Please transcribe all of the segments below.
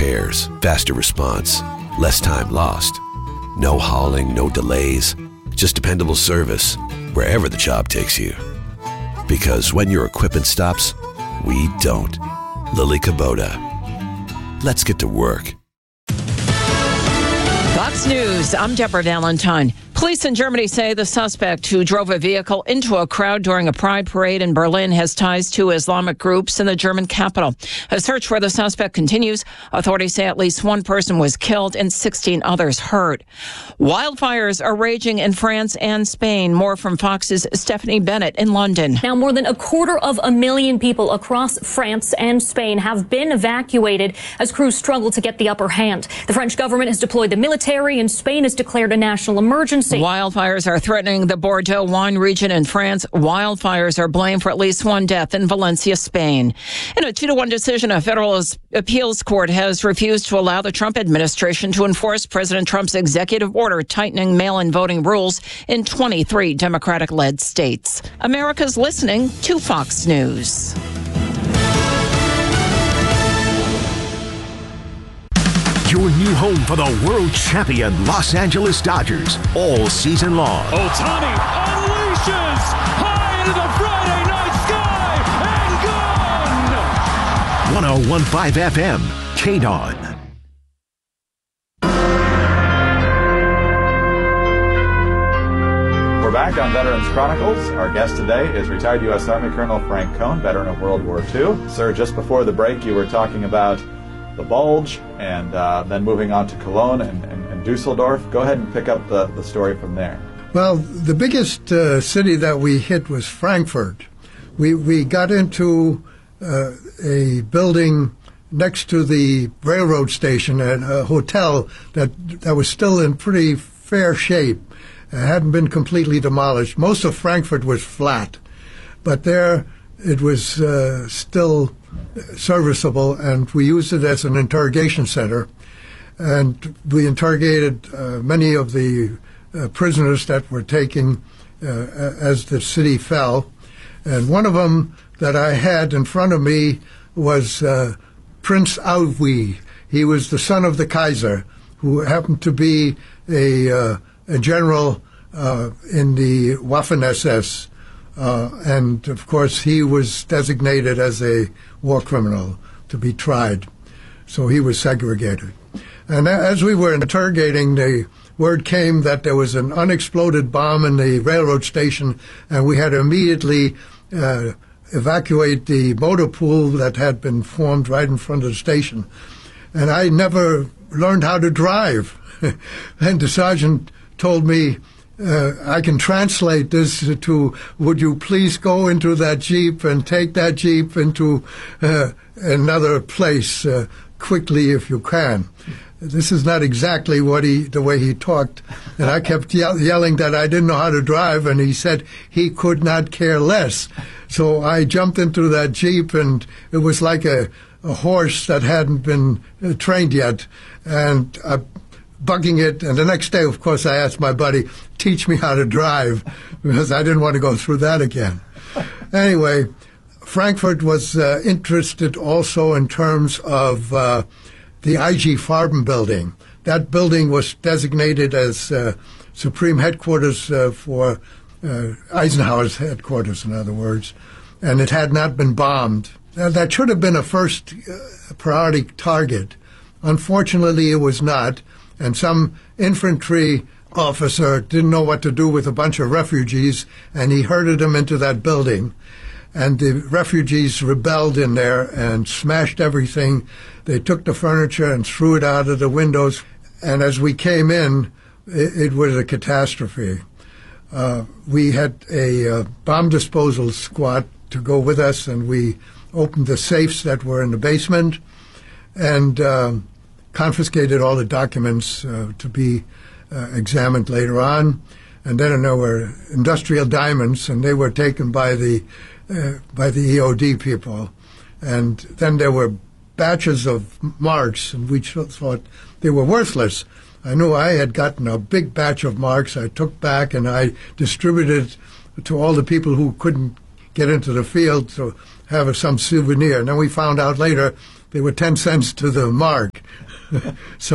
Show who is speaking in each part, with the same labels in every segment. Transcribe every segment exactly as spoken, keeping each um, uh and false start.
Speaker 1: repairs, faster response, less time lost. No hauling, no delays, just dependable service wherever the job takes you. Because when your equipment stops, we don't. Lily Kubota. Let's get to work.
Speaker 2: Fox News, I'm Deborah Valentine. Police in Germany say the suspect who drove a vehicle into a crowd during a pride parade in Berlin has ties to Islamic groups in the German capital. A search for the suspect continues. Authorities say at least one person was killed and sixteen others hurt. Wildfires are raging in France and Spain. More from Fox's Stephanie Bennett in London.
Speaker 3: Now, more than a quarter of a million people across France and Spain have been evacuated as crews struggle to get the upper hand. The French government has deployed the military, and Spain has declared a national emergency.
Speaker 2: Wildfires are threatening the Bordeaux wine region in France. Wildfires are blamed for at least one death in Valencia, Spain. In a two to one decision, a federal appeals court has refused to allow the Trump administration to enforce President Trump's executive order tightening mail-in voting rules in twenty-three Democratic-led states. America's listening to Fox News.
Speaker 4: Your new home for the world champion Los Angeles Dodgers all season long.
Speaker 5: Ohtani unleashes high into the Friday night sky and gone!
Speaker 4: one oh one point five F M, K D O N.
Speaker 6: We're back on Veterans Chronicles. Our guest today is retired U S Army Colonel Frank Cohn, veteran of World War Two. Sir, just before the break, you were talking about the Bulge, and uh, then moving on to Cologne and, and, and Dusseldorf. Go ahead and pick up the, the story from there.
Speaker 7: Well, the biggest uh, city that we hit was Frankfurt. We we got into uh, a building next to the railroad station, and a hotel that that was still in pretty fair shape. It hadn't been completely demolished. Most of Frankfurt was flat, but there it was uh, still serviceable, and we used it as an interrogation center. And we interrogated uh, many of the uh, prisoners that were taken uh, as the city fell. And one of them that I had in front of me was uh, Prince Aui. He was the son of the Kaiser, who happened to be a, uh, a general uh, in the Waffen-S S. Uh, and, of course, he was designated as a war criminal to be tried. So he was segregated. And as we were interrogating, the word came that there was an unexploded bomb in the railroad station, and we had to immediately uh, evacuate the motor pool that had been formed right in front of the station. And I never learned how to drive. And the sergeant told me, Uh, I can translate this to, would you please go into that Jeep and take that Jeep into uh, another place uh, quickly if you can. This is not exactly what he, the way he talked. And I kept ye- yelling that I didn't know how to drive, and he said he could not care less. So I jumped into that Jeep, and it was like a, a horse that hadn't been uh, trained yet. And I bugging it, and the next day, of course, I asked my buddy, teach me how to drive, because I didn't want to go through that again. Anyway, Frankfurt was uh, interested also in terms of uh, the I G Farben building. That building was designated as uh, supreme headquarters uh, for uh, Eisenhower's headquarters, in other words, and it had not been bombed. Now, that should have been a first uh, priority target. Unfortunately, it was not. And some infantry officer didn't know what to do with a bunch of refugees, and he herded them into that building. And the refugees rebelled in there and smashed everything. They took the furniture and threw it out of the windows. And as we came in, it, it was a catastrophe. Uh, we had a uh, bomb disposal squad to go with us, and we opened the safes that were in the basement. And Um, confiscated all the documents uh, to be uh, examined later on. And then there were industrial diamonds, and they were taken by the uh, by the E O D people. And then there were batches of marks, and we thought they were worthless. I knew I had gotten a big batch of marks I took back, and I distributed to all the people who couldn't get into the field to have some souvenir. And then we found out later they were ten cents to the mark. So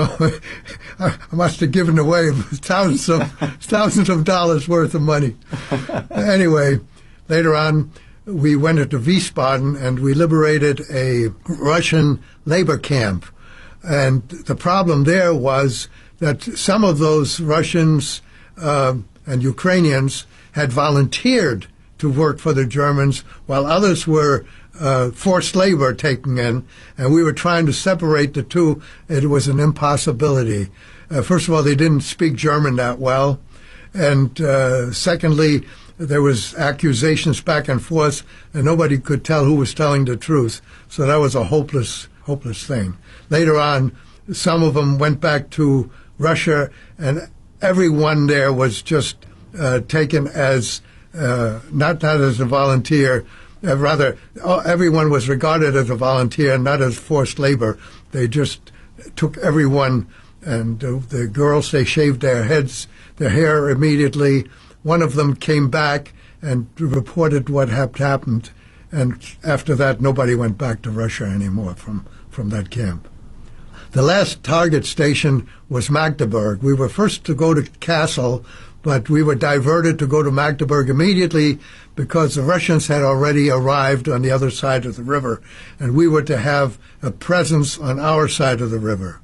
Speaker 7: I must have given away thousands of thousands of dollars worth of money. Anyway, later on, we went into Wiesbaden and we liberated a Russian labor camp. And the problem there was that some of those Russians uh, and Ukrainians had volunteered to work for the Germans, while others were uh, forced labor taken in, and we were trying to separate the two. It was an impossibility. Uh, first of all, they didn't speak German that well, and uh, secondly, there was accusations back and forth, and nobody could tell who was telling the truth. So that was a hopeless, hopeless thing. Later on, some of them went back to Russia, and everyone there was just uh, taken as uh, not not as a volunteer. Uh, rather, everyone was regarded as a volunteer, not as forced labor. They just took everyone, and uh, the girls, they shaved their heads, their hair immediately. One of them came back and reported what had happened, and after that, nobody went back to Russia anymore from, from that camp. The last target station was Magdeburg. We were first to go to Kassel, but we were diverted to go to Magdeburg immediately because the Russians had already arrived on the other side of the river, and we were to have a presence on our side of the river.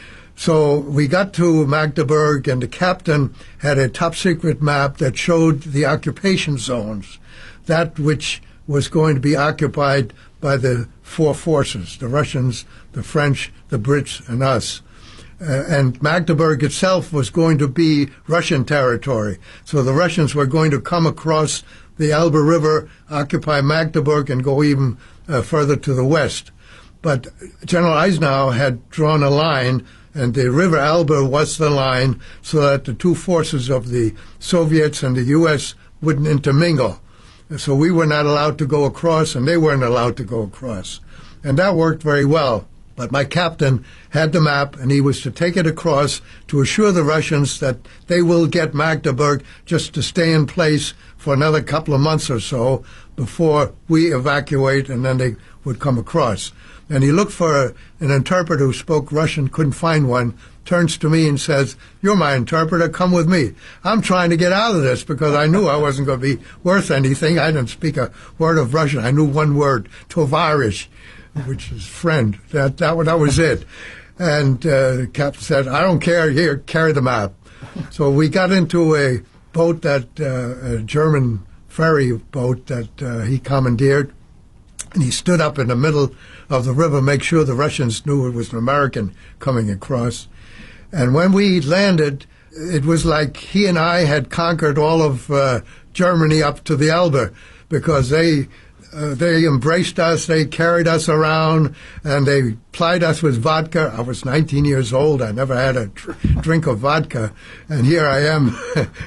Speaker 7: So we got to Magdeburg, and the captain had a top-secret map that showed the occupation zones, that which was going to be occupied by the four forces, the Russians, the French, the Brits, and us. Uh, and Magdeburg itself was going to be Russian territory. So the Russians were going to come across the Elbe River, occupy Magdeburg, and go even uh, further to the west. But General Eisenhower had drawn a line, and the River Elbe was the line, so that the two forces of the Soviets and the U S wouldn't intermingle. So we were not allowed to go across, and they weren't allowed to go across. And that worked very well. But my captain had the map, and he was to take it across to assure the Russians that they will get Magdeburg just to stay in place for another couple of months or so before we evacuate, and then they would come across. And he looked for a, an interpreter who spoke Russian, couldn't find one, turns to me and says, "You're my interpreter, come with me. I'm trying to get out of this," because I knew I wasn't going to be worth anything. I didn't speak a word of Russian. I knew one word, tovarish, which is friend. That, that, that was it. And uh, the captain said, "I don't care, here, carry the map." So we got into a boat, that uh, a German ferry boat that uh, he commandeered, and he stood up in the middle of the river, make sure the Russians knew it was an American coming across. And when we landed, it was like he and I had conquered all of uh, Germany up to the Elbe, because they uh, they embraced us, they carried us around, and they plied us with vodka. I was nineteen years old. I never had a tr- drink of vodka, and here I am.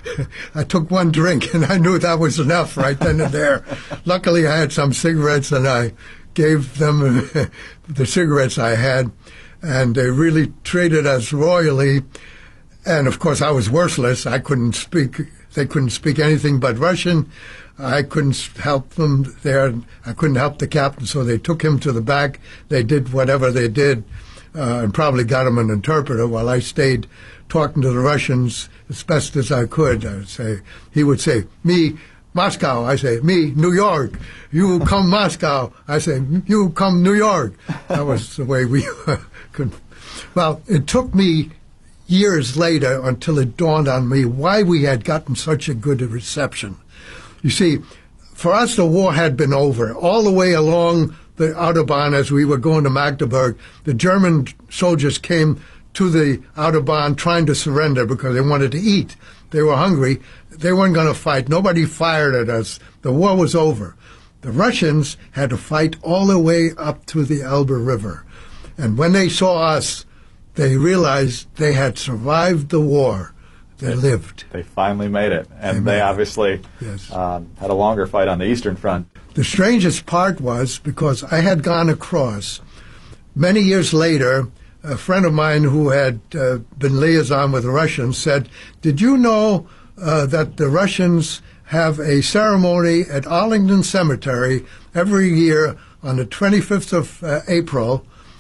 Speaker 7: I took one drink, and I knew that was enough right then and there. Luckily, I had some cigarettes, and I gave them the cigarettes I had, and they really treated us royally. And of course, I was worthless. I couldn't speak. They couldn't speak anything but Russian. I couldn't help them there. I couldn't help the captain, so they took him to the back. They did whatever they did, uh, and probably got him an interpreter while I stayed talking to the Russians as best as I could. I would say, he would say, "Me, Moscow." I say, "Me, New York." "You come Moscow." I say, "You come New York." That was the way we could. Well, it took me years later until it dawned on me why we had gotten such a good reception. You see, for us, the war had been over. All the way along the Autobahn, as we were going to Magdeburg, the German soldiers came to the Autobahn trying to surrender because they wanted to eat. They were hungry. They weren't going to fight. Nobody fired at us. The war was over. The Russians had to fight all the way up to the Elbe River. And when they saw us, they realized they had survived the war. They lived.
Speaker 6: They finally made it. And they, they obviously
Speaker 7: yes.
Speaker 6: um, had a longer fight on the Eastern Front.
Speaker 7: The strangest part was, because I had gone across, many years later, a friend of mine who had uh, been liaison with the Russians said, "Did you know uh, that the Russians have a ceremony at Arlington Cemetery every year on the twenty-fifth of uh, April,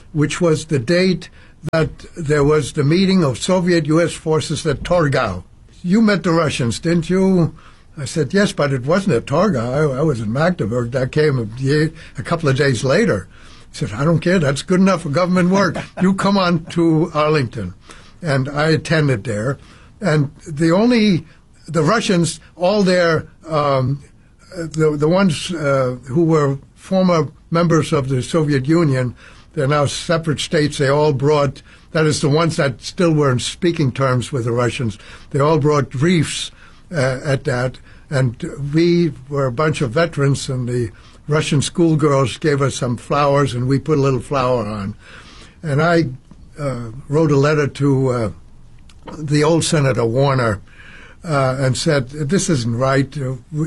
Speaker 7: which was the date that there was the meeting of Soviet-U S forces at Torgau. You met the Russians, didn't you? I said, yes, but it wasn't at Torgau. I, I was in Magdeburg. That came a, year, a couple of days later. He said, I don't care. That's good enough for government work. You come on to Arlington. And I attended there. And the only, the Russians, all their, um, the, the ones uh, who were former members of the Soviet Union, they're now separate states. They all brought, that is the ones that still were in speaking terms with the Russians, they all brought wreaths uh, at that. And we were a bunch of veterans, and the Russian schoolgirls gave us some flowers, and we put a little flower on. And I uh, wrote a letter to uh, the old Senator Warner uh, and said, this isn't right. Uh, we,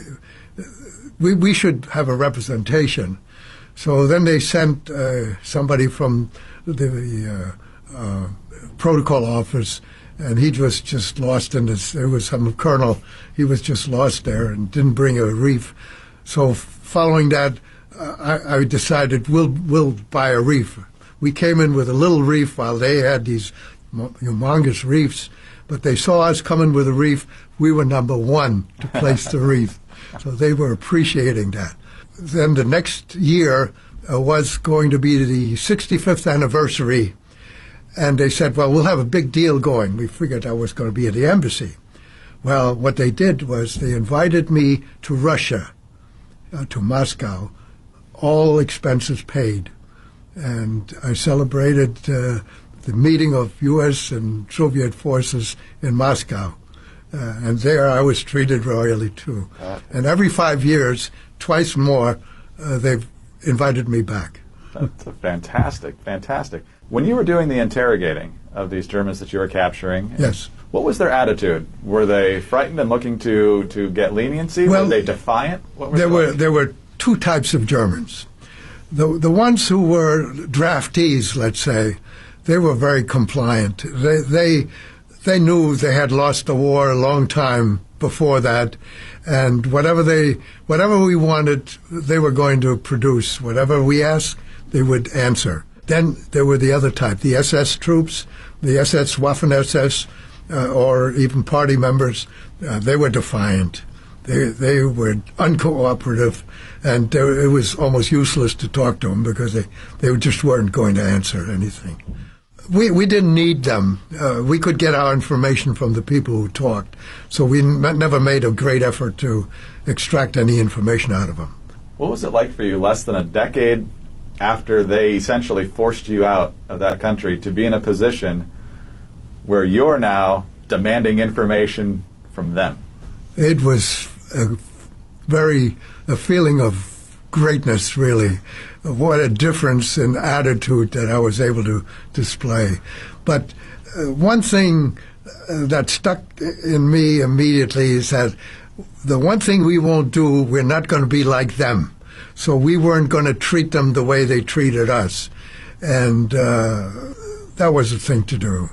Speaker 7: we, we should have a representation. So then they sent uh, somebody from the uh, uh, protocol office, and he was just lost in this. There was some colonel. He was just lost there and didn't bring a wreath. So following that, uh, I, I decided we'll we'll buy a wreath. We came in with a little wreath while they had these humongous wreaths. But they saw us coming with a wreath. We were number one to place the wreath. So they were appreciating that. Then the next year uh, was going to be the sixty-fifth anniversary. And they said, well, we'll have a big deal going. We figured I was going to be at the embassy. Well, what they did was they invited me to Russia, uh, to Moscow, all expenses paid. And I celebrated uh, the meeting of U S and Soviet forces in Moscow. Uh, and there I was treated royally, too. And every five years, twice more, uh, they've invited me back.
Speaker 6: That's a fantastic, fantastic. When you were doing the interrogating of these Germans that you were capturing,
Speaker 7: yes,
Speaker 6: what was their attitude? Were they frightened and looking to, to get leniency?
Speaker 7: Well,
Speaker 6: were they defiant? What were
Speaker 7: there
Speaker 6: they
Speaker 7: were
Speaker 6: like?
Speaker 7: there were two types of Germans. The the ones who were draftees, let's say, they were very compliant. They they they knew they had lost the war a long time before that, and whatever they whatever we wanted, they were going to produce. Whatever we asked, they would answer. Then there were the other type, the S S troops, the S S Waffen-S S, uh, or even party members. Uh, they were defiant. They they were uncooperative, and they, it was almost useless to talk to them because they, they just weren't going to answer anything. We we didn't need them. Uh, we could get our information from the people who talked, so we n- never made a great effort to extract any information out of them.
Speaker 6: What was it like for you less than a decade after they essentially forced you out of that country to be in a position where you're now demanding information from them?
Speaker 7: It was a very, a feeling of greatness, really. What a difference in attitude that I was able to display. But uh, one thing uh, that stuck in me immediately is that the one thing we won't do, we're not going to be like them. So we weren't going to treat them the way they treated us. And uh, that was the thing to do.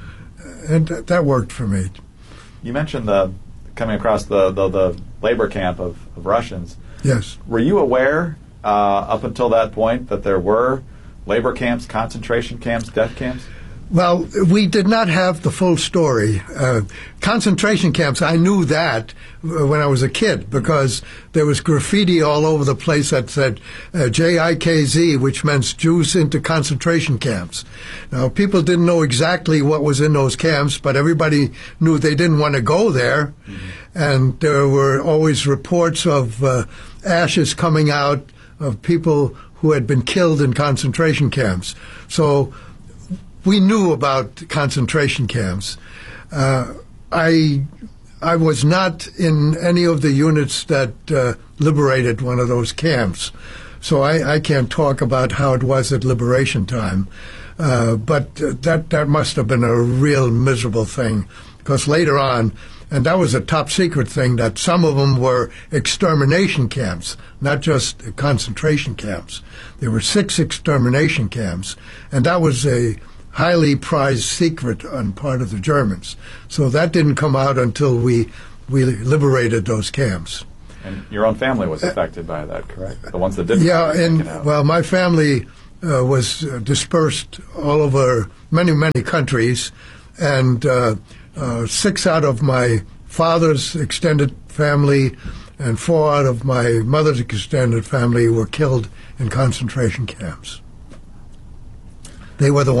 Speaker 7: And th- that worked for me.
Speaker 6: You mentioned the coming across the, the, the labor camp of, of Russians.
Speaker 7: Yes.
Speaker 6: Were you aware uh, up until that point that there were labor camps, concentration camps, death camps?
Speaker 7: Well, we did not have the full story. Uh, concentration camps, I knew that when I was a kid because there was graffiti all over the place that said uh, J I K Z, which meant Jews into concentration camps. Now, people didn't know exactly what was in those camps, but everybody knew they didn't want to go there. Mm-hmm. And there were always reports of uh, ashes coming out of people who had been killed in concentration camps. So we knew about concentration camps. Uh, I I was not in any of the units that uh, liberated one of those camps, so I, I can't talk about how it was at liberation time. Uh, but uh, that that must have been a real miserable thing, because later on, and that was a top secret thing, that some of them were extermination camps, not just concentration camps. There were six extermination camps, and that was a highly prized secret on part of the Germans. So that didn't come out until we we liberated those camps.
Speaker 6: And your own family was affected by that, correct? The ones that didn't.
Speaker 7: Yeah, and
Speaker 6: out.
Speaker 7: well, my family uh, was uh, dispersed all over many, many countries, and uh, uh, six out of my father's extended family and four out of my mother's extended family were killed in concentration camps. They were the